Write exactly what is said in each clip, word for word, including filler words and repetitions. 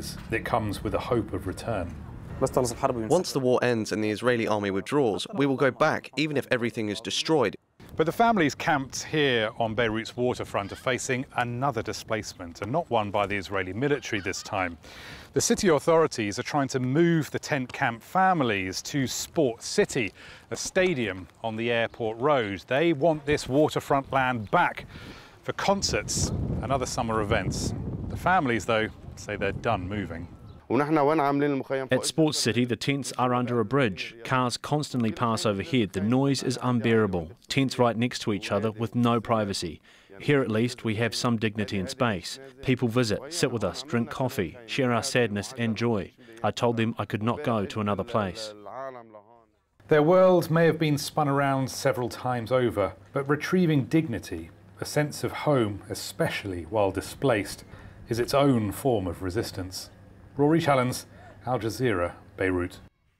always, it comes with a hope of return. Once the war ends and the Israeli army withdraws, we will go back, even if everything is destroyed. But the families camped here on Beirut's waterfront are facing another displacement, and not one by the Israeli military this time. The city authorities are trying to move the tent camp families to Sport City, a stadium on the airport road. They want this waterfront land back for concerts and other summer events. The families, though, say they're done moving. At Sports City, the tents are under a bridge. Cars constantly pass overhead. The noise is unbearable. Tents right next to each other with no privacy. Here at least we have some dignity and space. People visit, sit with us, drink coffee, share our sadness and joy. I told them I could not go to another place. Their world may have been spun around several times over, but retrieving dignity, a sense of home, especially while displaced, is its own form of resistance. Rory Challens, Al Jazeera, Beirut.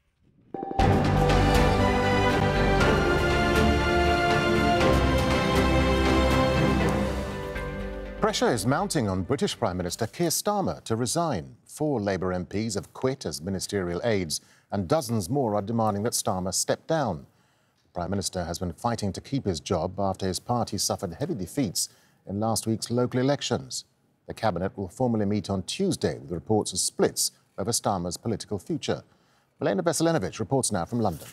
Pressure is mounting on British Prime Minister Keir Starmer to resign. Four Labour M Ps have quit as ministerial aides, and dozens more are demanding that Starmer step down. The Prime Minister has been fighting to keep his job after his party suffered heavy defeats in last week's local elections. The Cabinet will formally meet on Tuesday with reports of splits over Starmer's political future. Milena Veselinovic reports now from London.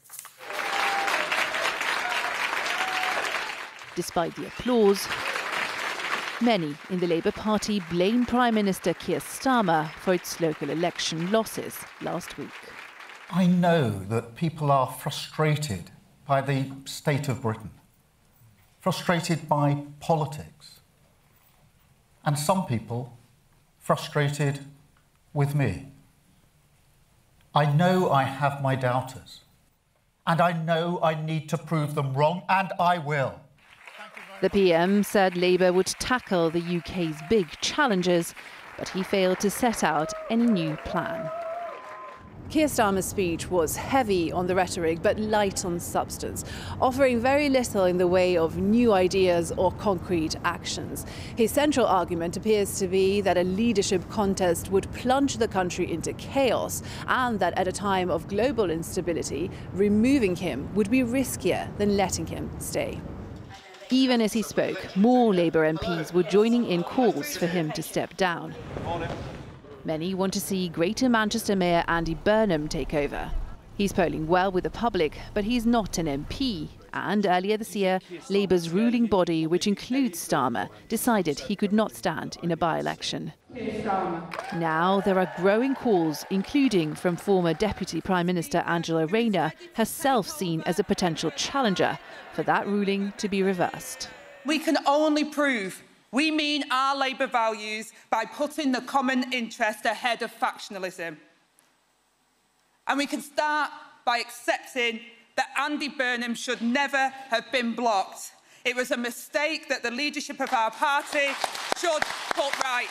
Despite the applause, many in the Labour Party blame Prime Minister Keir Starmer for its local election losses last week. I know that people are frustrated by the state of Britain, frustrated by politics, and some people frustrated with me. I know I have my doubters, and I know I need to prove them wrong, and I will. The P M said Labour would tackle the U K's big challenges, but he failed to set out any new plan. Keir Starmer's speech was heavy on the rhetoric but light on substance, offering very little in the way of new ideas or concrete actions. His central argument appears to be that a leadership contest would plunge the country into chaos, and that at a time of global instability, removing him would be riskier than letting him stay. Even as he spoke, more Labour M Ps were joining in calls for him to step down. Many want to see Greater Manchester Mayor Andy Burnham take over. He's polling well with the public, but he's not an M P. And earlier this year, Labour's ruling body, which includes Starmer, decided he could not stand in a by-election. Now there are growing calls, including from former Deputy Prime Minister Angela Rayner, herself seen as a potential challenger, for that ruling to be reversed. We can only prove we mean our Labour values by putting the common interest ahead of factionalism. And we can start by accepting that Andy Burnham should never have been blocked. It was a mistake that the leadership of our party should put right.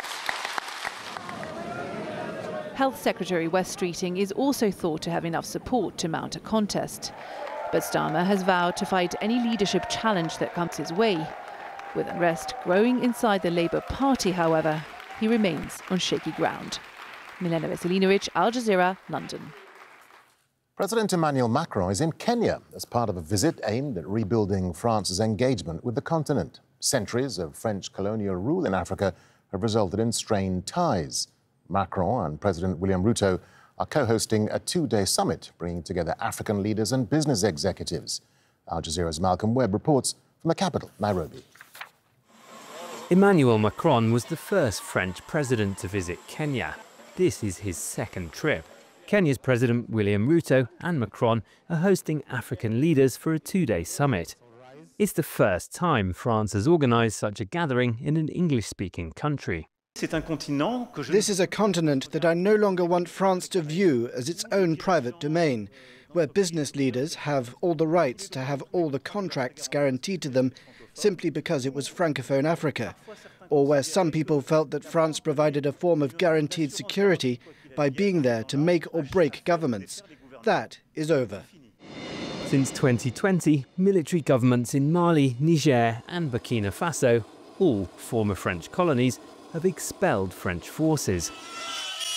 Health Secretary Wes Streeting is also thought to have enough support to mount a contest. But Starmer has vowed to fight any leadership challenge that comes his way. With unrest growing inside the Labour Party, however, he remains on shaky ground. Milena Veselinovic, Al Jazeera, London. President Emmanuel Macron is in Kenya as part of a visit aimed at rebuilding France's engagement with the continent. Centuries of French colonial rule in Africa have resulted in strained ties. Macron and President William Ruto are co-hosting a two-day summit bringing together African leaders and business executives. Al Jazeera's Malcolm Webb reports from the capital, Nairobi. Emmanuel Macron was the first French president to visit Kenya. This is his second trip. Kenya's President William Ruto and Macron are hosting African leaders for a two-day summit. It's the first time France has organised such a gathering in an English-speaking country. This is a continent that I no longer want France to view as its own private domain, where business leaders have all the rights to have all the contracts guaranteed to them simply because it was Francophone Africa, or where some people felt that France provided a form of guaranteed security by being there to make or break governments. That is over. Since twenty twenty, military governments in Mali, Niger and Burkina Faso, all former French colonies, have expelled French forces.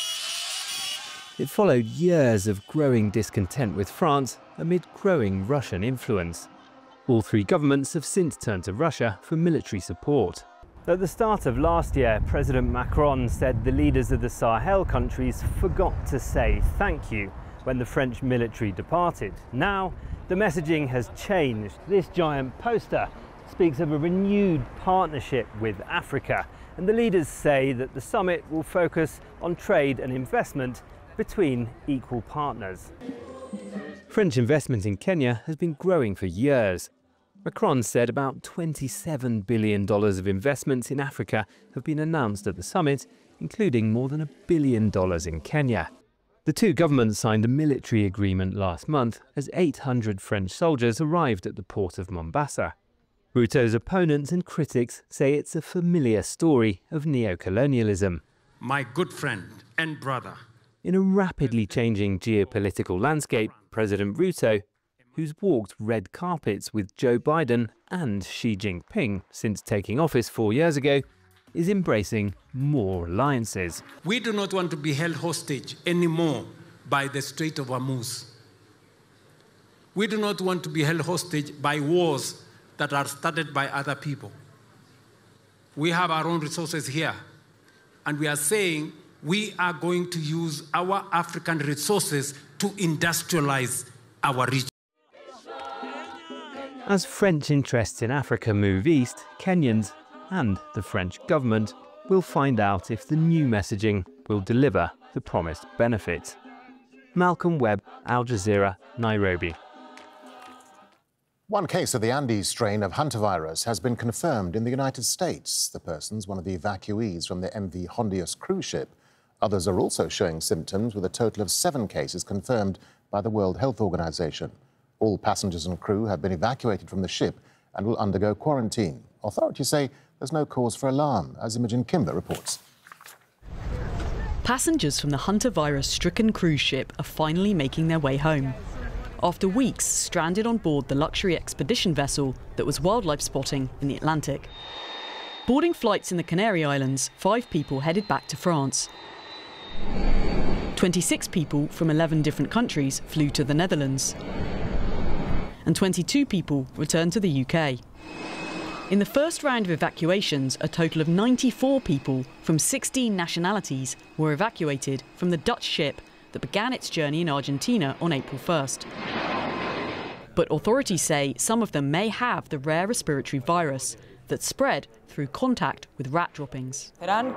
It followed years of growing discontent with France amid growing Russian influence. All three governments have since turned to Russia for military support. At the start of last year, President Macron said the leaders of the Sahel countries forgot to say thank you when the French military departed. Now, the messaging has changed. This giant poster speaks of a renewed partnership with Africa, and the leaders say that the summit will focus on trade and investment between equal partners. French investment in Kenya has been growing for years. Macron said about twenty-seven billion dollars of investments in Africa have been announced at the summit, including more than a billion dollars in Kenya. The two governments signed a military agreement last month as eight hundred French soldiers arrived at the port of Mombasa. Ruto's opponents and critics say it's a familiar story of neo-colonialism. My good friend and brother. In a rapidly changing geopolitical landscape, President Ruto, who's walked red carpets with Joe Biden and Xi Jinping since taking office four years ago, is embracing more alliances. We do not want to be held hostage anymore by the Strait of Hormuz. We do not want to be held hostage by wars that are started by other people. We have our own resources here, and we are saying we are going to use our African resources to industrialize our region. As French interests in Africa move east, Kenyans and the French government will find out if the new messaging will deliver the promised benefits. Malcolm Webb, Al Jazeera, Nairobi. One case of the Andes strain of hantavirus has been confirmed in the United States. The person's one of the evacuees from the M V Hondius cruise ship. Others are also showing symptoms, with a total of seven cases confirmed by the World Health Organization. All passengers and crew have been evacuated from the ship and will undergo quarantine. Authorities say there's no cause for alarm, as Imogen Kimber reports. Passengers from the hantavirus-stricken cruise ship are finally making their way home. After weeks stranded on board the luxury expedition vessel that was wildlife spotting in the Atlantic. Boarding flights in the Canary Islands, five people headed back to France. twenty-six people from eleven different countries flew to the Netherlands. And twenty-two people returned to the U K. In the first round of evacuations, a total of ninety-four people from sixteen nationalities were evacuated from the Dutch ship that began its journey in Argentina on April first. But authorities say some of them may have the rare respiratory virus that spread through contact with rat droppings.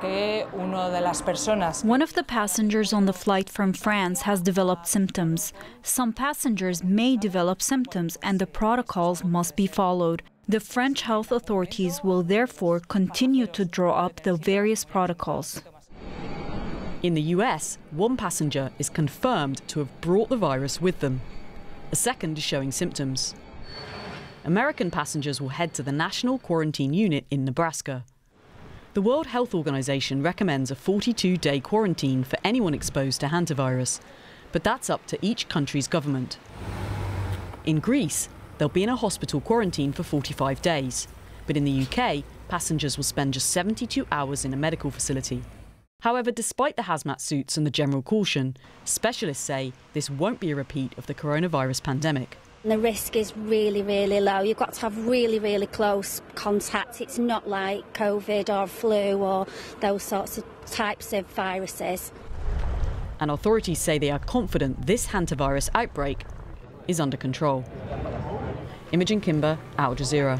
One of the passengers on the flight from France has developed symptoms. Some passengers may develop symptoms and the protocols must be followed. The French health authorities will therefore continue to draw up the various protocols. In the U S, one passenger is confirmed to have brought the virus with them. A second is showing symptoms. American passengers will head to the National Quarantine Unit in Nebraska. The World Health Organization recommends a forty-two day quarantine for anyone exposed to hantavirus, but that's up to each country's government. In Greece, they'll be in a hospital quarantine for forty-five days, but in the U K, passengers will spend just seventy-two hours in a medical facility. However, despite the hazmat suits and the general caution, specialists say this won't be a repeat of the coronavirus pandemic. The risk is really, really low. You've got to have really, really close contact. It's not like COVID or flu or those sorts of types of viruses. And authorities say they are confident this hantavirus outbreak is under control. Imogen Kimber, Al Jazeera.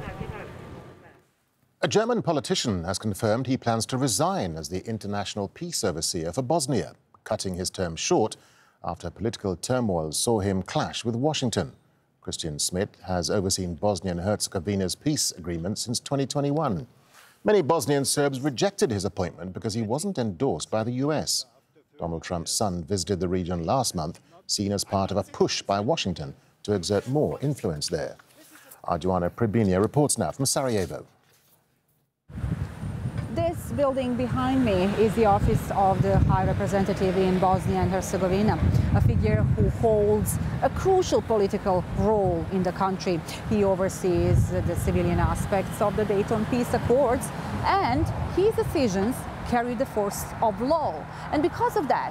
A German politician has confirmed he plans to resign as the international peace overseer for Bosnia, cutting his term short after political turmoil saw him clash with Washington. Christian Schmidt has overseen Bosnia and Herzegovina's peace agreement since twenty twenty-one. Many Bosnian Serbs rejected his appointment because he wasn't endorsed by the U S. Donald Trump's son visited the region last month, seen as part of a push by Washington to exert more influence there. Arjuana Pribinia reports now from Sarajevo. This building behind me is the office of the High Representative in Bosnia and Herzegovina, a figure who holds a crucial political role in the country. He oversees the civilian aspects of the Dayton Peace Accords, and his decisions carry the force of law. And because of that,